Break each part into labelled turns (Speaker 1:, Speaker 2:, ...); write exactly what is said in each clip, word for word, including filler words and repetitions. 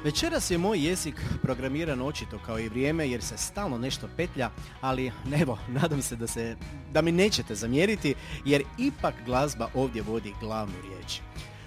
Speaker 1: Večeras je moj jezik programiran očito kao i vrijeme jer se stalno nešto petlja, ali evo, nadam se da, se da mi nećete zamjeriti jer ipak glazba ovdje vodi glavnu riječ. E,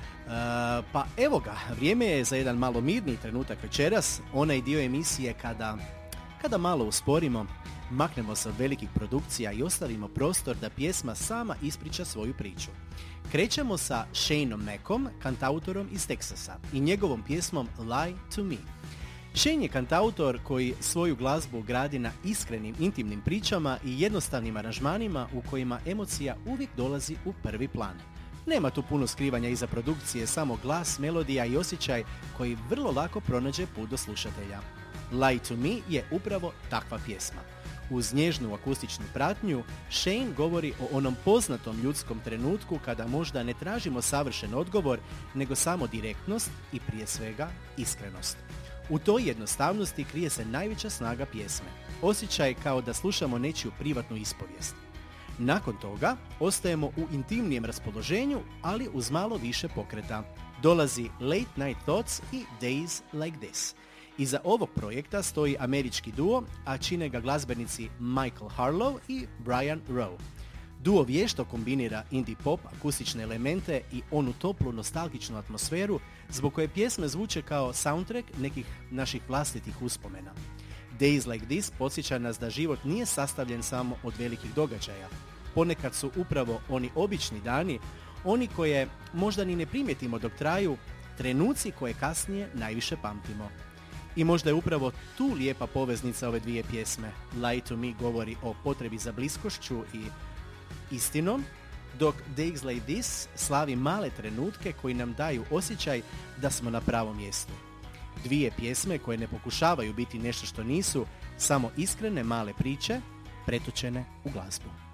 Speaker 1: pa evo ga, vrijeme je za jedan malo mirniji trenutak večeras, onaj dio emisije kada, kada malo usporimo, maknemo se od velikih produkcija i ostavimo prostor da pjesma sama ispriča svoju priču. Krećemo sa Shaneom Macom, kantautorom iz Teksasa i njegovom pjesmom Lie to Me. Shane je kantautor koji svoju glazbu gradi na iskrenim, intimnim pričama i jednostavnim aranžmanima u kojima emocija uvijek dolazi u prvi plan. Nema tu puno skrivanja iza produkcije, samo glas, melodija i osjećaj koji vrlo lako pronađe put do slušatelja. Lie to Me je upravo takva pjesma. Uz nježnu akustičnu pratnju, Shane govori o onom poznatom ljudskom trenutku kada možda ne tražimo savršen odgovor, nego samo direktnost i prije svega iskrenost. U toj jednostavnosti krije se najveća snaga pjesme. Osjećaj kao da slušamo nečiju privatnu ispovijest. Nakon toga ostajemo u intimnijem raspoloženju, ali uz malo više pokreta. Dolazi Late Night Thoughts i Days Like This. Iza ovog projekta stoji američki duo, a čine ga glazbenici Michael Harlow i Brian Rowe. Duo vješto kombinira indie pop, akustične elemente i onu toplu nostalgičnu atmosferu zbog koje pjesme zvuče kao soundtrack nekih naših vlastitih uspomena. Days Like This podsjeća nas da život nije sastavljen samo od velikih događaja. Ponekad su upravo oni obični dani, oni koje možda ni ne primijetimo dok traju, trenuci koje kasnije najviše pamtimo. I možda je upravo tu lijepa poveznica ove dvije pjesme. Lie to Me govori o potrebi za bliskošću i istinom, dok Days Like This slavi male trenutke koji nam daju osjećaj da smo na pravom mjestu. Dvije pjesme koje ne pokušavaju biti nešto što nisu, samo iskrene male priče pretočene u glazbu.